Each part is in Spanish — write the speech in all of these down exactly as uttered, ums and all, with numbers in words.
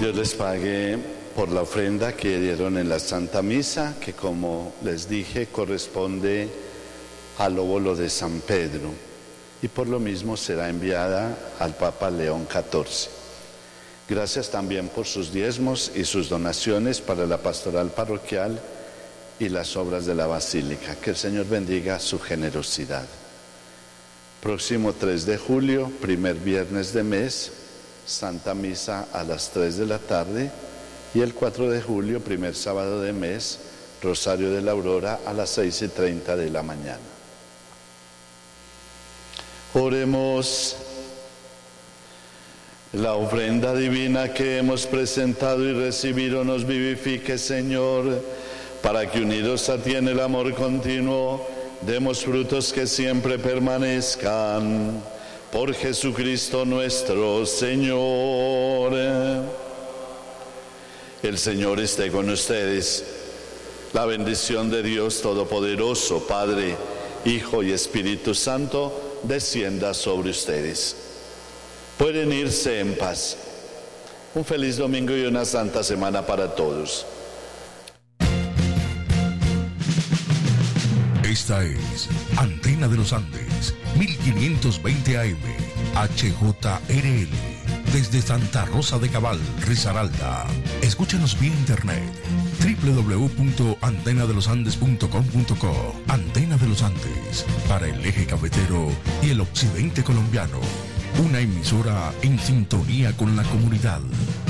Dios les pague por la ofrenda que dieron en la Santa Misa, que como les dije corresponde al óbolo de San Pedro, y por lo mismo será enviada al Papa León catorce. Gracias también por sus diezmos y sus donaciones para la pastoral parroquial y las obras de la Basílica. Que el Señor bendiga su generosidad. Próximo tres de julio, primer viernes de mes, Santa Misa a las tres de la tarde, y el cuatro de julio, primer sábado de mes, Rosario de la Aurora a las seis y treinta de la mañana. Oremos. La ofrenda divina que hemos presentado y recibido nos vivifique, Señor, para que unidos a ti en el amor continuo, demos frutos que siempre permanezcan. Por Jesucristo nuestro Señor. El Señor esté con ustedes. La bendición de Dios Todopoderoso, Padre, Hijo y Espíritu Santo, descienda sobre ustedes. Pueden irse en paz. Un feliz domingo y una santa semana para todos. Esta es Antena de los Andes, mil quinientos veinte A M, H J R L, desde Santa Rosa de Cabal, Risaralda. Escúchanos vía internet, doble u doble u doble u punto antena de los andes punto com punto co. Antena de los Andes, para el eje cafetero y el occidente colombiano. Una emisora en sintonía con la comunidad.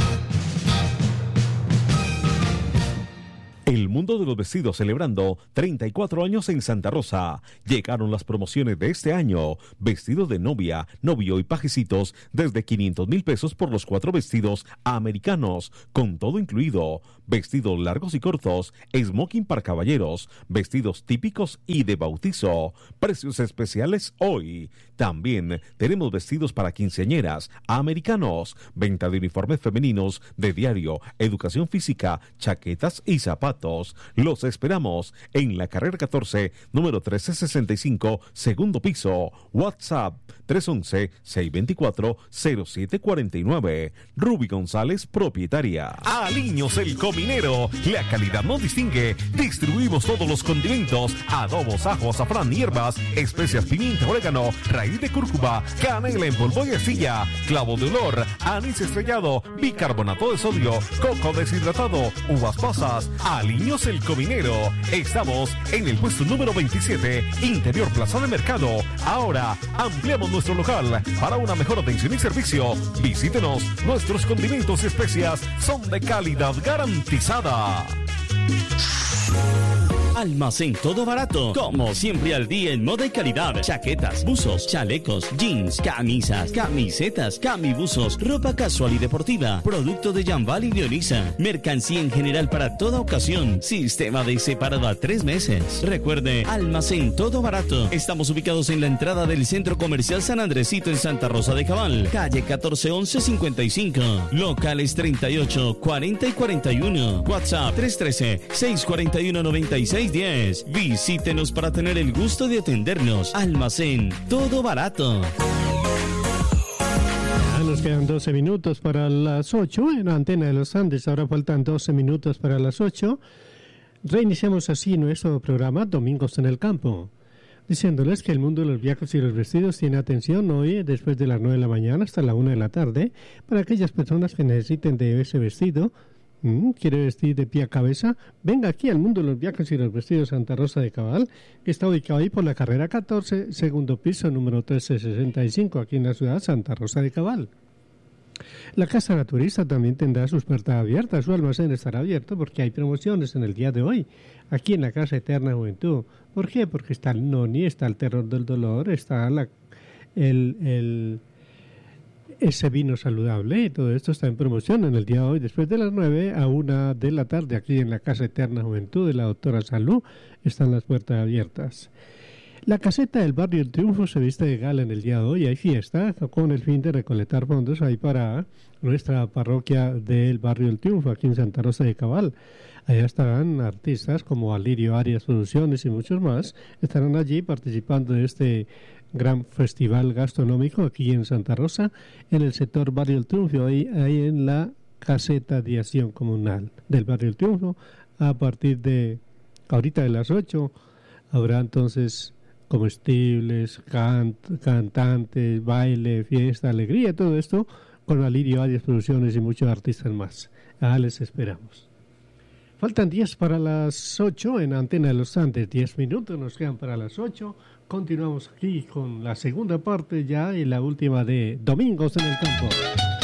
El mundo de los vestidos celebrando treinta y cuatro años en Santa Rosa. Llegaron las promociones de este año. Vestidos de novia, novio y pajecitos desde quinientos mil pesos por los cuatro vestidos americanos, con todo incluido. Vestidos largos y cortos, smoking para caballeros, vestidos típicos y de bautizo. Precios especiales hoy. También tenemos vestidos para quinceañeras americanos, venta de uniformes femeninos de diario, educación física, chaquetas y zapatos. Los esperamos en la carrera catorce, número trece sesenta y cinco, segundo piso. WhatsApp tres once, seiscientos veinticuatro, cero siete cuarenta y nueve. Ruby González, propietaria. Aliños el Cominero. La calidad nos distingue. Distribuimos todos los condimentos, adobos, ajo, azafrán, hierbas, especias, pimienta, orégano, raíz de cúrcuma, canela en polvo y arcilla, clavo de olor, anís estrellado, bicarbonato de sodio, coco deshidratado, uvas pasas. Aliños el Cominero. Estamos en el puesto número veintisiete, Interior Plaza de Mercado. Ahora ampliamos nuestro local para una mejor atención y servicio. Visítenos. Nuestros condimentos y especias son de calidad garantizada. Almacén Todo Barato, como siempre al día en moda y calidad. Chaquetas, buzos, chalecos, jeans, camisas, camisetas, camibuzos, ropa casual y deportiva, producto de Jambal y Leonisa, mercancía en general para toda ocasión, sistema de separado a tres meses. Recuerde, Almacén Todo Barato. Estamos ubicados en la entrada del Centro Comercial San Andresito en Santa Rosa de Cabal, calle catorce once cincuenta y cinco, locales treinta y ocho, cuarenta y cuarenta y uno, WhatsApp tres uno tres, seis cuatro uno, nueve seis uno cero. Visítenos para tener el gusto de atendernos. Almacén Todo Barato. Ya nos quedan doce minutos para las ocho en la Antena de los Andes. Ahora faltan doce minutos para las ocho. Reiniciamos así nuestro programa Domingos en el Campo, diciéndoles que el mundo de los viajes y los vestidos tiene atención hoy después de las nueve de la mañana hasta la una de la tarde para aquellas personas que necesiten de ese vestido. Mm, ¿Quiere vestir de pie a cabeza? Venga aquí al mundo de los viajes y los vestidos Santa Rosa de Cabal, que está ubicado ahí por la carrera catorce, segundo piso, número trece sesenta y cinco, aquí en la ciudad Santa Rosa de Cabal. La Casa Naturista también tendrá sus puertas abiertas, su almacén estará abierto porque hay promociones en el día de hoy, aquí en la Casa Eterna Juventud. ¿Por qué? Porque está el Noni, está el Terror del Dolor, está la, el... el ese vino saludable, y todo esto está en promoción en el día de hoy, después de las nueve a una de la tarde, aquí en la Casa Eterna Juventud de la Doctora Salud, están las puertas abiertas. La caseta del Barrio El Triunfo se viste de gala en el día de hoy, hay fiesta, con el fin de recolectar fondos ahí para nuestra parroquia del Barrio El Triunfo, aquí en Santa Rosa de Cabal. Allá estarán artistas como Alirio Arias Producciones y muchos más, estarán allí participando de este gran festival gastronómico aquí en Santa Rosa, en el sector Barrio El Triunfo, ahí, ahí en la caseta de acción comunal del barrio El Triunfo. A partir de ahorita de las ocho habrá entonces comestibles, cant cantantes, baile, fiesta, alegría, todo esto con Alirio Arias Producciones y muchos artistas más. Ah, les esperamos. Faltan diez para las ocho en Antena de los Andes. diez minutos nos quedan para las ocho. Continuamos aquí con la segunda parte ya y la última de Domingos en el Campo.